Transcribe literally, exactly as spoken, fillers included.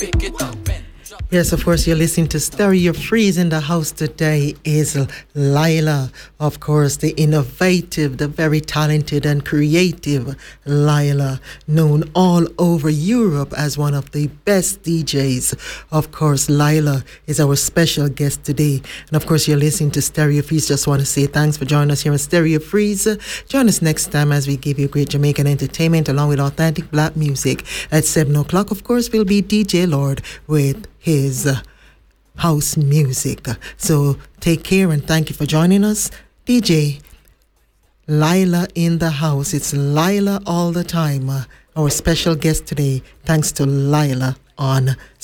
Yes, of course, you're listening to Stereo Freeze. In the house today is Laila, of course, the innovative, the very talented and creative Laila, known all over Europe as one of the best D Js. Of course, Laila is our special guest today. And of course, you're listening to Stereo Freeze. Just want to say thanks for joining us here on Stereo Freeze. Join us next time as we give you great Jamaican entertainment along with authentic black music. At seven o'clock, of course, will be D J Lord with his uh, house music. So take care and thank you for joining us. D J Laila in the house. It's Laila all the time. Uh, our special guest today. Thanks to Laila on